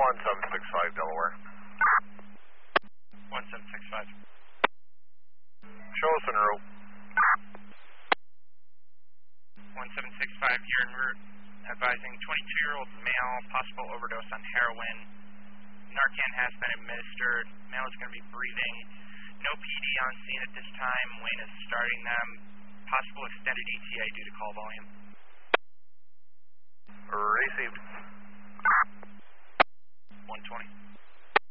1765 Delaware. 1765. Show us en route. 1765, you're en route. Advising 22-year-old male, possible overdose on heroin. Narcan has been administered. Male is going to be breathing. No PD on scene at this time. Wayne is starting them. Possible extended ETA due to call volume. Received. 120.